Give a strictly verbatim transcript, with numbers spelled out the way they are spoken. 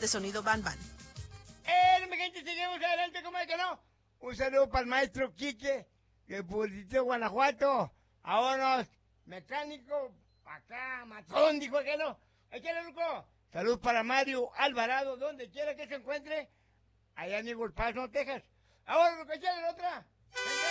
de sonido Van Van. ¡Eh, mi gente, seguimos adelante, ¿cómo es que no? Un saludo para el maestro Quique, de Puritito, Guanajuato. Ahora, mecánico, acá, matón, dijo que no. Échale, Luco. Salud para Mario Alvarado, donde quiera que se encuentre, allá en Eagle Pass, ¿no, Texas? Ahora, Luco, échale la otra. Venga.